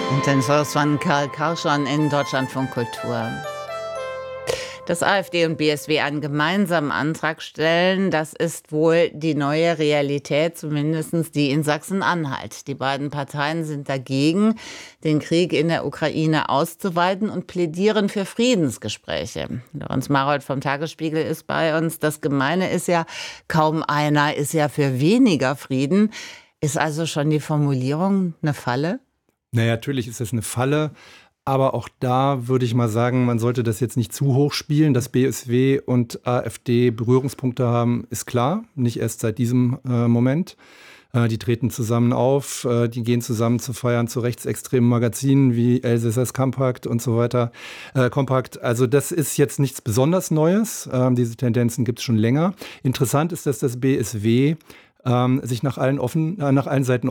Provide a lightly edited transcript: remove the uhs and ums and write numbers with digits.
Und den Source von Karl Karschan in Deutschlandfunk Kultur. Dass AfD und BSW einen gemeinsamen Antrag stellen, das ist wohl die neue Realität, zumindest die in Sachsen-Anhalt. Die beiden Parteien sind dagegen, den Krieg in der Ukraine auszuweiten und plädieren für Friedensgespräche. Lorenz Marold vom Tagesspiegel ist bei uns. Das Gemeine ist ja, kaum einer ist ja für weniger Frieden. Ist also schon die Formulierung eine Falle? Naja, natürlich ist es eine Falle. Aber auch da würde ich mal sagen, man sollte das jetzt nicht zu hoch spielen. Dass BSW und AfD Berührungspunkte haben, ist klar. Nicht erst seit diesem Moment. Die treten zusammen auf, die gehen zusammen zu Feiern zu rechtsextremen Magazinen wie Elsässers Kompakt und so weiter. Kompakt. Also das ist jetzt nichts besonders Neues. Diese Tendenzen gibt es schon länger. Interessant ist, dass das BSW sich nach allen Seiten